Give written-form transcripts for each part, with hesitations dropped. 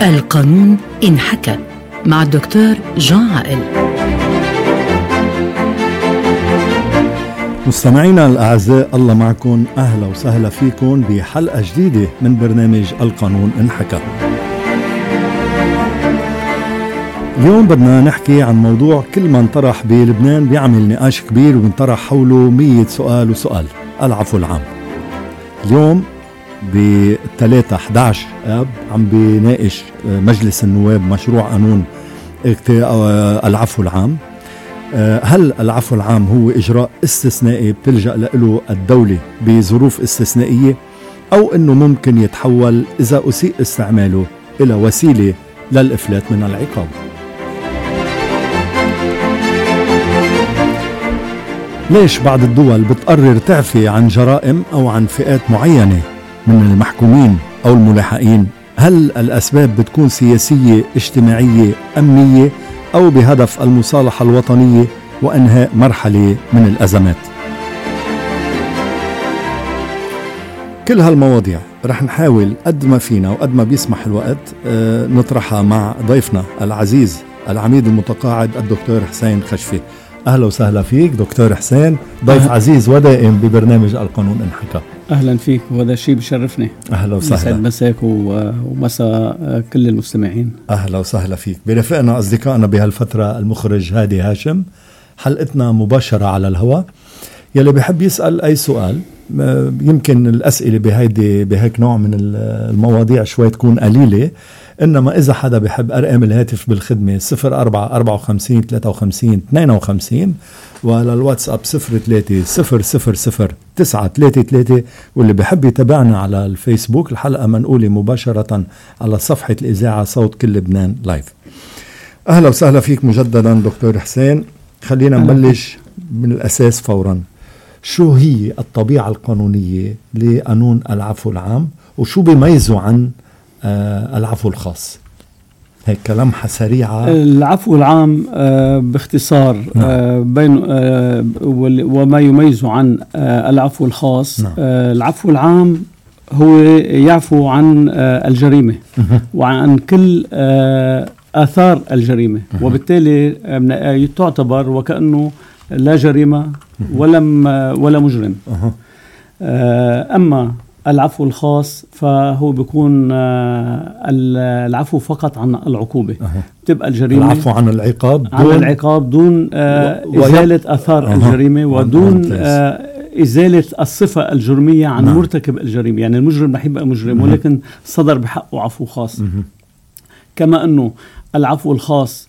القانون انحكى مع الدكتور جان عقل. مستمعينا الأعزاء، الله معكم، أهلا وسهلا فيكم بحلقة جديدة من برنامج القانون انحكى. اليوم بدنا نحكي عن موضوع كل ما انطرح بلبنان بيعمل نقاش كبير وبنطرح حوله 100 سؤال وسؤال: العفو العام. اليوم ب3/11 آب عم بيناقش مجلس النواب مشروع قانون العفو العام. هل العفو العام هو إجراء استثنائي بتلجأ له الدولة بظروف استثنائية، أو أنه ممكن يتحول إذا أسيء استعماله إلى وسيلة للإفلات من العقاب؟ ليش بعض الدول بتقرر تعفي عن جرائم أو عن فئات معينة من المحكومين أو الملاحقين؟ هل الأسباب بتكون سياسية، اجتماعية، أمنية، أو بهدف المصالحة الوطنية وإنهاء مرحلة من الأزمات؟ كل هالمواضيع رح نحاول قد ما فينا وقد ما بيسمح الوقت نطرحها مع ضيفنا العزيز العميد المتقاعد الدكتور حسين خشفي. أهلا وسهلا فيك دكتور حسين، ضيف عزيز ودائم ببرنامج القانون انحكى. أهلا فيك، وهذا شيء بشرفني. أهلا وسهلا. يسعد مساك ومساء كل المستمعين. أهلا وسهلا فيك. برفقنا أصدقائنا بهالفترة المخرج هادي هاشم. حلقتنا مباشرة على الهواء. يلي بيحب يسأل أي سؤال، يمكن الأسئلة بهيك نوع من المواضيع شوي تكون قليلة، إنما إذا حدا بيحب أرقام الهاتف بالخدمة 0454 53 52 وعلى الواتساب 03 000 933، واللي بيحب يتابعنا على الفيسبوك الحلقة منقولة مباشرة على صفحة الإذاعة صوت كل لبنان لايف. أهلا وسهلا فيك مجددا دكتور حسين. خلينا نبلش من الأساس فورا. شو هي الطبيعة القانونية لقانون العفو العام، وشو بيميزه عن العفو الخاص؟ هيك كلمحة سريعة. العفو العام باختصار بين وما يميزه عن العفو الخاص. العفو العام هو يعفو عن الجريمة وعن كل آثار الجريمة، وبالتالي تعتبر وكأنه لا جريمة ولا مجرم. أما العفو الخاص فهو بيكون العفو فقط عن العقوبة. تبقى الجريمة العفو عن العقاب دون إزالة آثار الجريمة ودون إزالة الصفة الجرمية عن مرتكب الجريمة. يعني المجرم رح يبقى مجرم ولكن صدر بحقه عفو خاص. كما أنه العفو الخاص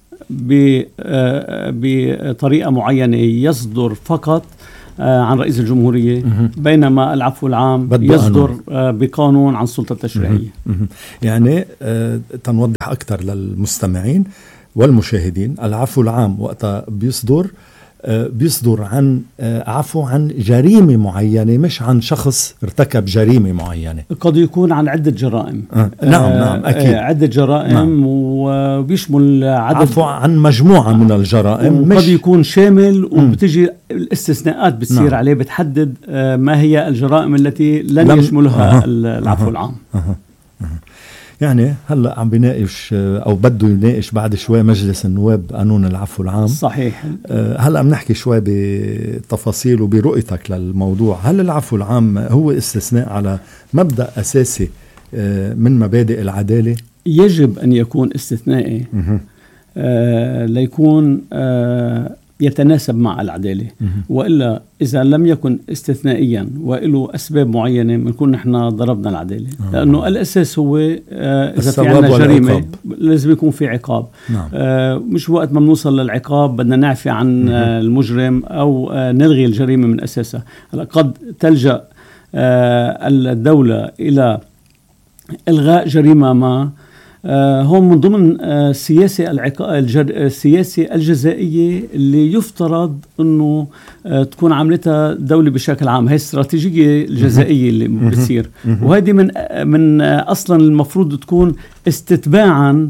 بطريقة معينة يصدر فقط عن رئيس الجمهورية، بينما العفو العام يصدر بقانون عن السلطة التشريعية. يعني تنوضح أكثر للمستمعين والمشاهدين، العفو العام وقتها بيصدر عن عفو عن جريمة معينة، مش عن شخص ارتكب جريمة معينة. قد يكون عن عدة جرائم. نعم أكيد. عدة جرائم. وبيشمل عفو عن مجموعة من الجرائم، قد يكون شامل وبتجي الاستثناءات بتصير عليه، بتحدد ما هي الجرائم التي لن يشملها العفو العام. يعني هلأ عم بيناقش أو بده يناقش بعد شوي مجلس النواب قانون العفو العام. صحيح. هلأ بنحكي شوي بتفاصيل وبرؤيتك للموضوع. هل العفو العام هو استثناء على مبدأ أساسي من مبادئ العدالة؟ يجب أن يكون استثنائي ليكون يتناسب مع العدالة. وإلا إذا لم يكن استثنائيا وإله أسباب معينة بنكون نحن ضربنا العدالة. لأنه الأساس هو إذا في عنا جريمة لازم يكون في عقاب. مش وقت ما بنوصل للعقاب بدنا نعفي عن المجرم أو نلغي الجريمة من أساسها. قد تلجأ الدولة إلى إلغاء جريمة ما هم من ضمن السياسة الجزائية اللي يفترض أنه تكون عملتها دولة بشكل عام. هي استراتيجية الجزائية اللي بتصير، وهذه من أصلا المفروض تكون استتباعا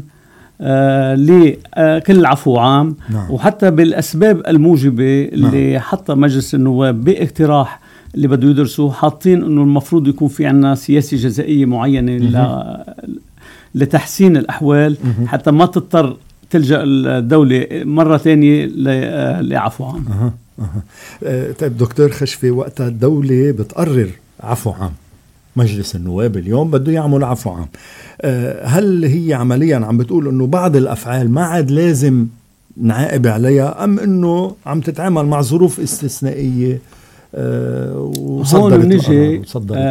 لكل عفو عام. وحتى بالأسباب الموجبة اللي حتى مجلس النواب باقتراح اللي بده يدرسوه، حاطين أنه المفروض يكون في عنا سياسة جزائية معينة لتحسين الأحوال حتى ما تضطر تلجأ الدولة مرة ثانية لعفو عام. طيب دكتور خشفي، وقتها الدولة بتقرر عفو عام، مجلس النواب اليوم بده يعمل عفو عام، هل هي عمليا عم بتقول انه بعض الافعال ما عاد لازم نعاقب عليها، ام انه عم تتعامل مع ظروف استثنائية وصدرت نجي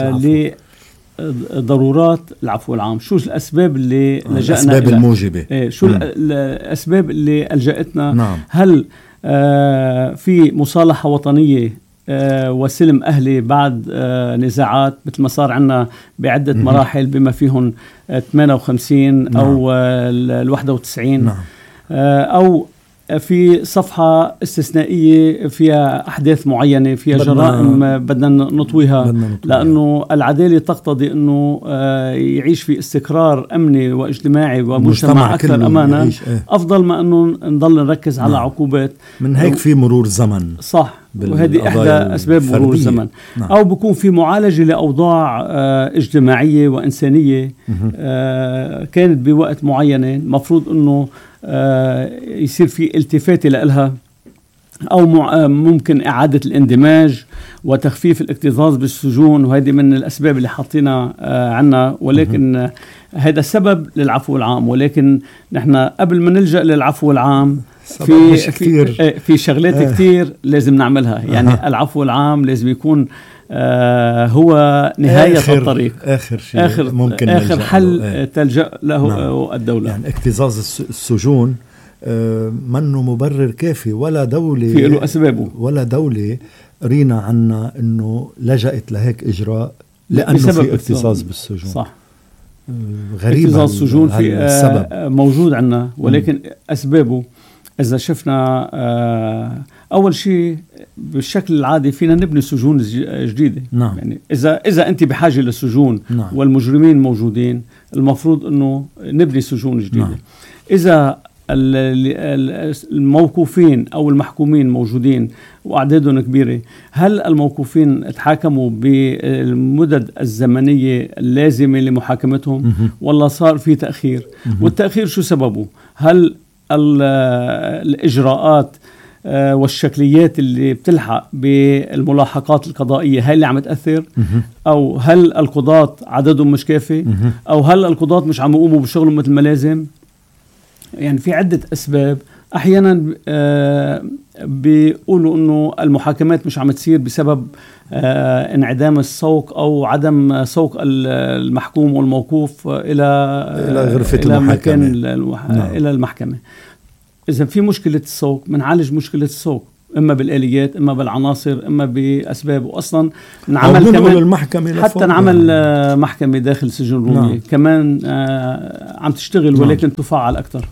لضرورات العفو العام؟ شو الاسباب اللي لجأنا الاسباب الموجبة؟ شو الاسباب اللي ألجأتنا؟ نعم. هل في مصالحة وطنية وسلم أهلي بعد نزاعات مثل ما صار عنا بعدة مراحل بما فيهم 58 نعم. أو 91 نعم. أو في صفحة استثنائية فيها أحداث معينة، فيها جرائم بدنا نطويها، لأنه العدالة تقتضي أنه يعيش في استقرار أمني واجتماعي ومجتمع أكثر أمانة، أفضل ما أنه نضل نركز على عقوبات. من هيك في مرور زمن، صح، وهذه إحدى أسباب مرور الزمن. نعم. أو بيكون في معالجة لأوضاع اجتماعية وإنسانية كانت بوقت معينة مفروض أنه يصير في التفات لها، أو ممكن إعادة الاندماج وتخفيف الاكتظاظ بالسجون، وهذه من الأسباب اللي حاطينا عنا. ولكن هذا السبب للعفو العام. ولكن نحن قبل ما نلجأ للعفو العام في شغلات كتير لازم نعملها. يعني العفو العام لازم يكون هو نهاية الطريق، آخر شيء ممكن آخر حل تلجأ له نعم. الدولة. يعني اكتظاظ السجون منه مبرر كافي، ولا دولة في له أسبابه، ولا دولة رينا عنا إنه لجأت لهيك إجراء لأنه في اكتظاظ بالسجون. صح، غريب اكتظاظ السجون في موجود عنا، ولكن أسبابه إذا شفنا أول شيء بالشكل العادي فينا نبني سجون جديدة. نعم. يعني إذا أنت بحاجة للسجون نعم. والمجرمين موجودين، المفروض أنه نبني سجون جديدة. نعم. إذا الموقوفين أو المحكومين موجودين وأعدادهم كبيرة، هل الموقوفين تحاكموا بالمدد الزمنية اللازمة لمحاكمتهم ولا صار في تأخير؟ والتأخير شو سببه؟ هل الإجراءات والشكليات اللي بتلحق بالملاحقات القضائية هاي اللي عم تأثر؟ أو هل القضاة عددهم مش كافي؟ أو هل القضاة مش عم يقوموا بشغلهم مثل ما لازم؟ يعني في عدة أسباب. أحيانا بيقولوا أنه المحاكمات مش عم تصير بسبب انعدام السوق أو عدم سوق المحكوم والموقوف إلى غرفة المحاكمة، إلى المحكمة. إذا في مشكلة السوق بنعالج مشكلة السوق، إما بالآليات، إما بالعناصر، إما بأسباب. وأصلا نعمل كمان المحكمة حتى نعمل محكمة داخل سجن رومية. نعم. كمان عم تشتغل، ولكن تفعل أكتر.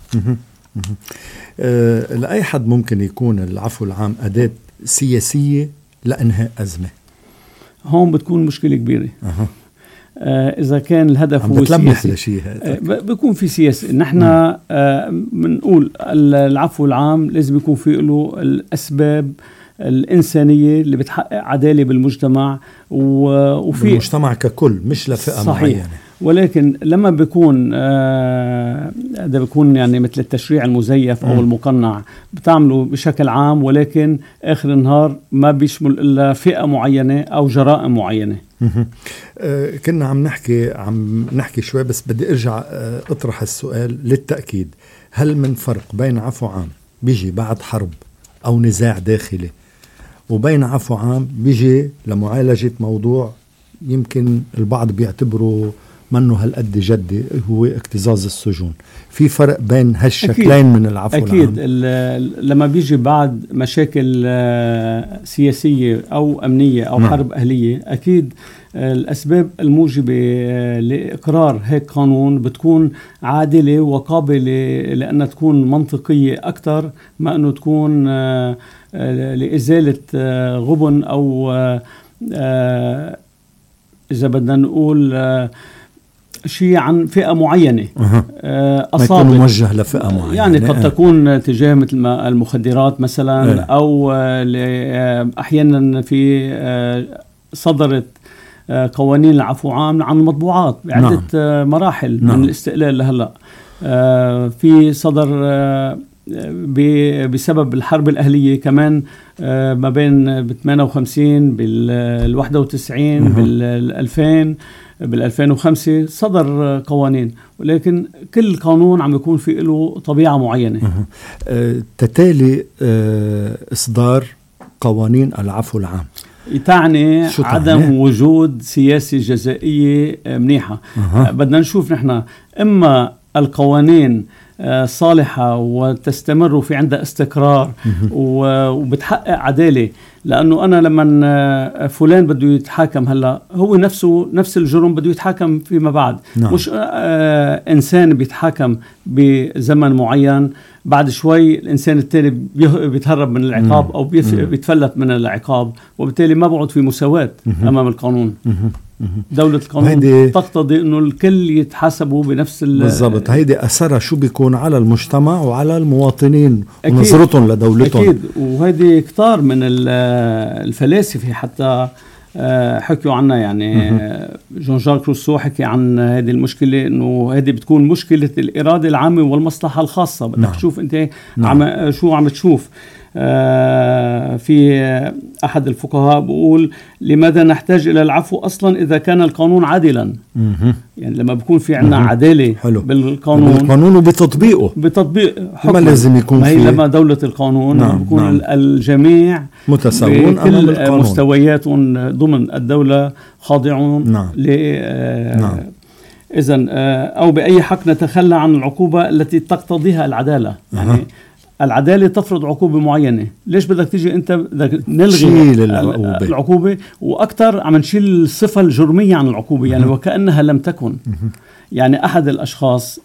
لأي حد ممكن يكون العفو العام أداة سياسية لإنهاء أزمة؟ هون بتكون مشكلة كبيرة. إذا كان الهدف هو سياسي، بيكون في سياسة. نحن بنقول العفو العام لازم يكون في له الأسباب الإنسانية اللي بتحقق عدالة بالمجتمع وفي المجتمع ككل، مش لفئة معينة. ولكن لما بيكون ده بيكون يعني مثل التشريع المزيف أو المقنع، بتعمله بشكل عام، ولكن آخر النهار ما بيشمل إلا فئة معينة أو جرائم معينة. كنا عم نحكي شوي، بس بدي أرجع أطرح السؤال للتأكيد. هل من فرق بين عفو عام بيجي بعد حرب أو نزاع داخلي، وبين عفو عام بيجي لمعالجة موضوع يمكن البعض بيعتبره منه هالقد جدي، هو اكتظاظ السجون؟ في فرق بين هالشكلين من العفو أكيد. العام؟ لما بيجي بعد مشاكل سياسية أو أمنية أو حرب أهلية، أكيد الأسباب الموجبة لإقرار هيك قانون بتكون عادلة وقابلة لأنها تكون منطقية أكتر ما أنه تكون لإزالة غبن أو إذا بدنا نقول شيء عن فئة معينة أصابت، ما موجه لفئة معينة. يعني قد تكون تجاه مثل ما المخدرات مثلا، أو أحيانا في صدرت قوانين العفو عام عن المطبوعات بعدة مراحل من الاستقلال لهلا. في صدر بسبب الحرب الأهلية كمان ما بين 58 بال 91 بال 2000 بال 2005 صدر قوانين، ولكن كل قانون عم يكون في له طبيعة معينة. تتالي إصدار قوانين العفو العام تعني عدم وجود سياسة جزائية منيحة. بدنا نشوف نحن إما القوانين صالحة وتستمر في عندها استقرار وبتحقق عدالة، لأنه أنا لما فلان بده يتحاكم هلأ هو نفس الجرم بده يتحاكم فيما بعد. مش إنسان بيتحاكم بزمن معين بعد شوي الإنسان التاني بيتهرب من العقاب أو بيتفلت من العقاب، وبالتالي ما بعد في مساواة أمام القانون. دولة القانون تقتضي انه الكل يتحاسبوا بنفس بالضبط. هيدي اثرها شو بيكون على المجتمع وعلى المواطنين ونظرتهم لدولتهم. اكيد. وهيدي كتار من الفلاسفه حتى حكوا عنها، يعني جون جاك روسو حكي عن هذه المشكله، انه هذه بتكون مشكله الاراده العامه والمصلحه الخاصه. بدك تشوف انت شو عم تشوف. في أحد الفقهاء بيقول لماذا نحتاج إلى العفو أصلا إذا كان القانون عادلا؟ يعني لما بيكون في عنا عدالة بالقانون وبتطبيقه بتطبيق حكم، ما لازم يكون ما هي لما دولة القانون بيكون الجميع متساوون أمام القانون، مستوياتهم ضمن الدولة خاضعون إذن أو بأي حق نتخلى عن العقوبة التي تقتضيها العدالة. يعني العدالة تفرض عقوبة معينة، ليش بدك تيجي أنت بدك نلغي العقوبة وأكثر عم نشيل الصفة الجرمية عن العقوبة، يعني وكأنها لم تكن. يعني أحد الأشخاص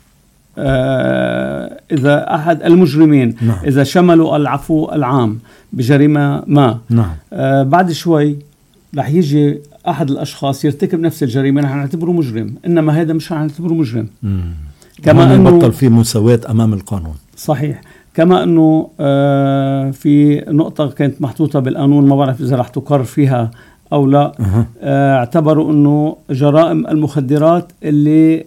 إذا أحد المجرمين إذا شملوا العفو العام بجريمة ما بعد شوي رح يجي أحد الأشخاص يرتكب نفس الجريمة نحن نعتبره مجرم، إنما هذا مش نعتبره مجرم. كما أنه بطل في مساواة أمام القانون. صحيح. كما أنه في نقطة كانت محطوطة بالقانون ما بعرف إذا رح تقر فيها أو لا. اعتبروا أنه جرائم المخدرات اللي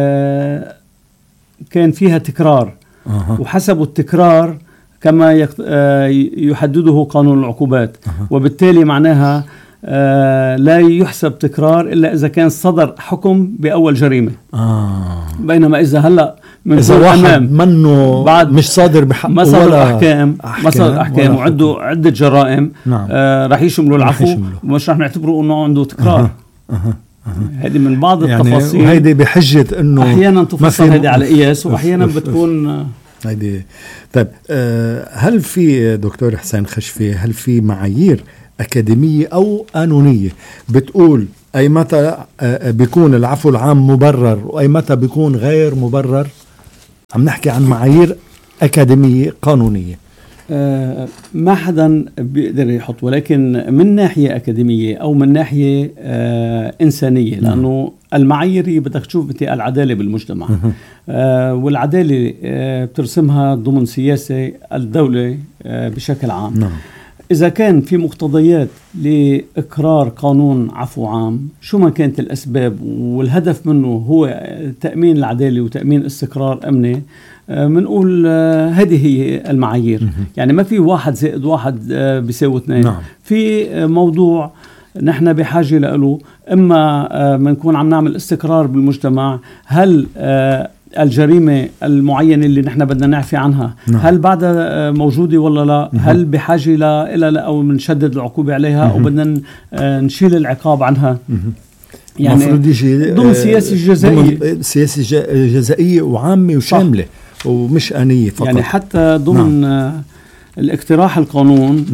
كان فيها تكرار وحسبوا التكرار كما يحدده قانون العقوبات، وبالتالي معناها لا يحسب تكرار إلا إذا كان صدر حكم بأول جريمة. بينما إذا هلأ من إذا واحد منه بعد مش صادر بحق ما صادر أحكام وعنده عدة جرائم رح يشملوا العفو ومش رح نعتبره أنه عنده تكرار. هذه من بعض التفاصيل، يعني هذه بحجة أنه أحيانا تفصل هذه على قياس وأحيانا بتكون هذه. طيب هل في دكتور حسين خشفي هل في معايير أكاديمية أو قانونية بتقول أي متى بيكون العفو العام مبرر وأي متى بيكون غير مبرر؟ عم نحكي عن معايير أكاديمية قانونية. ما حدا بيقدر يحط، ولكن من ناحية أكاديمية أو من ناحية إنسانية، لأنه المعايير بدك تشوف العدالة بالمجتمع. والعدالة بترسمها ضمن سياسة الدولة بشكل عام. إذا كان في مقتضيات لإقرار قانون عفو عام شو ما كانت الأسباب والهدف منه هو تأمين العدالة وتأمين استقرار أمني، منقول هذه هي المعايير. يعني ما في 1+1 بيساوي 2. في موضوع نحن بحاجة له، إما منكون عم نعمل استقرار بالمجتمع، هل الجريمة المعينة اللي نحن بدنا نعفي عنها هل بعدها موجودة ولا لا؟ هل بحاجة إلى أو منشدد العقوبة عليها أو بدنا نشيل العقاب عنها؟ يعني ضمن سياسة جزائية، سياسة جزائية وعامة وشاملة ومش آنية فقط. يعني حتى ضمن الاقتراح القانون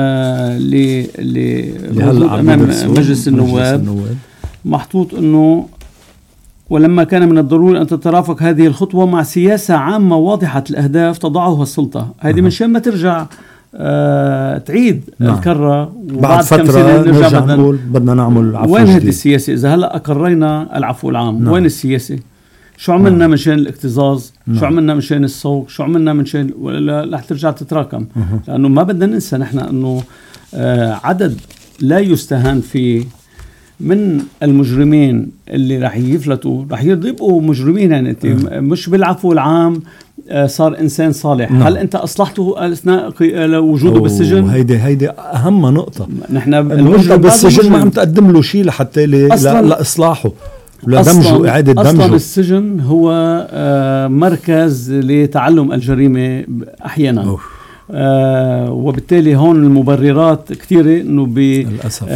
اللي أمام مجلس النواب محطوط أنه ولما كان من الضروري أن تترافق هذه الخطوة مع سياسة عامة واضحة الأهداف تضعها السلطة. هذه من شان ما ترجع تعيد الكرة وبعد كم سنة نرجع نقول بدنا نعمل عفو وين جديد. هذه السياسة؟ إذا هلأ أقرينا العفو العام وين السياسة؟ شو عملنا من شان الاكتظاظ؟ شو عملنا من شان السوق؟ شو عملنا من شان ولا رح ترجع تتراكم؟ لأنه ما بدنا ننسى نحن أنه عدد لا يستهان فيه من المجرمين اللي راح يفلتوا راح يبقوا مجرمين. يعني انت مش بالعفو العام صار انسان صالح. نعم. هل انت اصلحته اثناء وجوده بالسجن؟ هيدي اهم نقطه. نحن المجرم بالسجن ما عم تقدم له شيء لحتى لاصلاحه ولدمجه، اعاده دمجه. اصلا السجن هو مركز لتعلم الجريمه احيانا. وبالتالي هون المبررات كثيره انه للاسف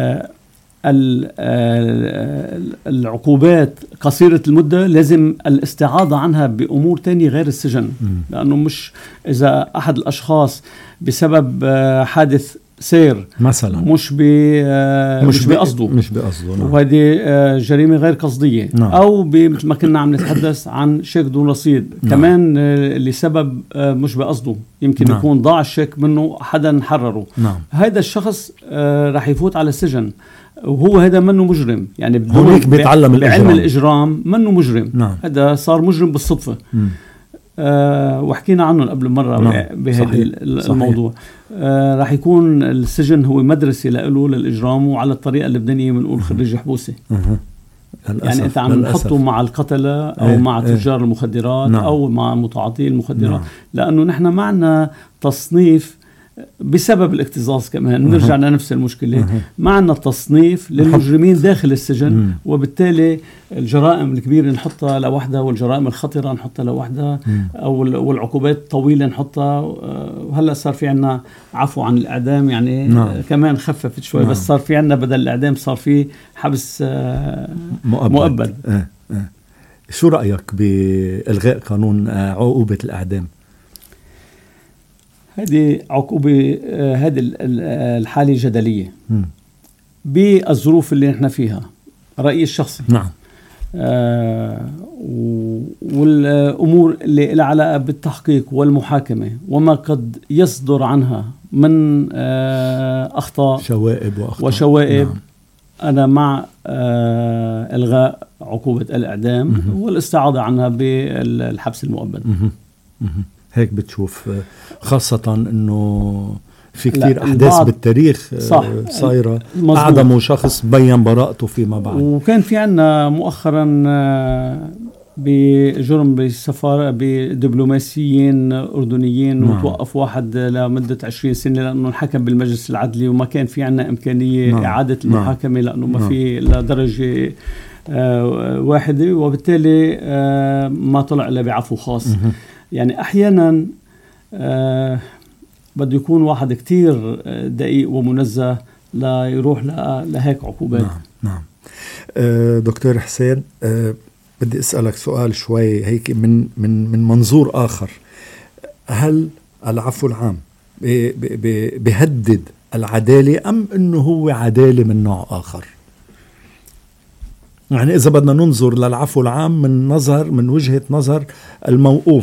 العقوبات قصيرة المدة لازم الاستعاضة عنها بأمور تانية غير السجن. لأنه مش إذا أحد الأشخاص بسبب حادث سير مثلا مش بقصده وهذه جريمة غير قصدية. نعم. أو مثل ما كنا عم نتحدث عن شيك دون رصيد. نعم. كمان لسبب مش بقصده، يمكن نعم. يكون ضاع الشيك منه حدا حرره. نعم. هذا الشخص رح يفوت على السجن وهو هذا منه مجرم. يعني هونيك بيتعلم بعلم الإجرام منه مجرم. نعم. هذا صار مجرم بالصدفة. وحكينا عنه قبل مرة. نعم. بهذا الموضوع. راح يكون السجن هو مدرسة له للإجرام، وعلى الطريقة اللبنانية بنقول خريج حبوسة. يعني أنت عم نحطه مع القتلة أو مع تجار المخدرات. نعم. أو مع متعاطي المخدرات. نعم. لأنه نحن معنا تصنيف بسبب الاكتظاظ كمان. نرجع لنفس المشكلة. معنا تصنيف للمجرمين داخل السجن. وبالتالي الجرائم الكبيرة نحطها لوحدها، والجرائم الخطرة نحطها لوحدها، والعقوبات الطويلة نحطها. وهلأ صار في عنا عفو عن الإعدام، يعني نعم. كمان خففت شوي. نعم. بس صار في عنا بدل الإعدام صار في حبس مؤبد. شو رأيك بإلغاء قانون عقوبة الإعدام؟ هذه عقوبة، هذه الحالة جدلية بالظروف اللي نحن فيها. رأيي الشخصي. نعم. والأمور اللي لها علاقة بالتحقيق والمحاكمة وما قد يصدر عنها من أخطاء وشوائب. نعم. أنا مع إلغاء عقوبة الإعدام والاستعاضة عنها بالحبس المؤبد. هيك بتشوف، خاصة انه في كتير احداث بالتاريخ صايرة اعدموا شخص بين براءته فيما بعد. وكان في عنا مؤخرا بجرم بالسفارة بدبلوماسيين أردنيين. نعم. وتوقف واحد لمدة 20 سنة لأنه انحكم بالمجلس العدلي، وما كان في عنا إمكانية. نعم. إعادة المحاكمة لأنه ما في لدرجة واحدة، وبالتالي ما طلع إلا بعفو خاص. يعني أحيانا بده يكون واحد كتير دقيق ومنزه لا يروح لهيك عقوبات. نعم. نعم. دكتور حسين، بدي أسألك سؤال شوي هيك من منظور آخر. هل العفو العام بيهدد العدالة أم أنه هو عدالة من نوع آخر؟ يعني إذا بدنا ننظر للعفو العام من وجهة نظر الموقوف